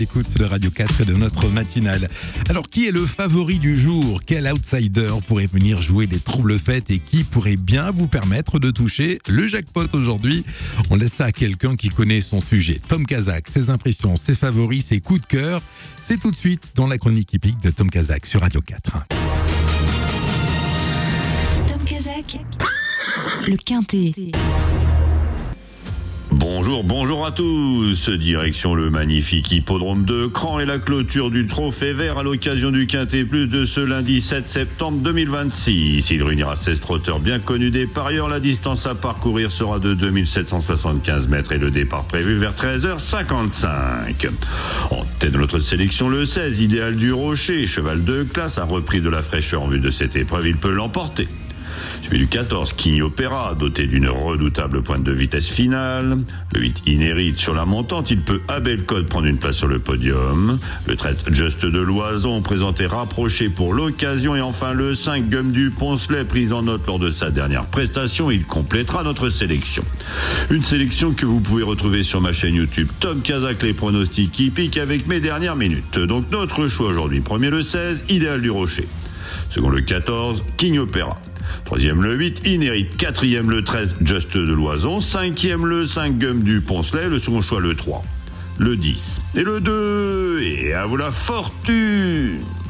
Écoute de Radio 4 de notre matinale. Alors, qui est le favori du jour? Quel outsider pourrait venir jouer les troubles fêtes et qui pourrait bien vous permettre de toucher le jackpot aujourd'hui? On laisse ça à quelqu'un qui connaît son sujet. Tom Kazak, ses impressions, ses favoris, ses coups de cœur. C'est tout de suite dans la chronique hippique de Tom Kazak sur Radio 4. Tom Kazak, le Quintet. Bonjour à tous. Direction le magnifique hippodrome de Cran et la clôture du Trophée Vert à l'occasion du Quintet Plus de ce lundi 7 septembre 2026. Il réunira 16 trotteurs bien connus des parieurs. La distance à parcourir sera de 2775 mètres et le départ prévu vers 13h55. En tête de notre sélection, le 16, Idéal du Rocher, cheval de classe, a repris de la fraîcheur en vue de cette épreuve. Il peut l'emporter. Suivi du 14, King Opera, doté d'une redoutable pointe de vitesse finale. Le 8, Inherit sur la montante, il peut à bel code prendre une place sur le podium. Le 13, Just de Loison, présenté rapproché pour l'occasion. Et enfin le 5, Gum du Poncelet, prise en note lors de sa dernière prestation. Il complétera notre sélection. Une sélection que vous pouvez retrouver sur ma chaîne YouTube Tom Kazak, les pronostics hippiques avec mes dernières minutes. Donc notre choix aujourd'hui, premier le 16, Idéal du Rocher. Second le 14, King Opera. Troisième le 8, Inherit. Quatrième le 13, Just de Loison. Cinquième le 5, Gum du Poncelet. Le second choix le 3, le 10 et le 2. Et à vous la fortune!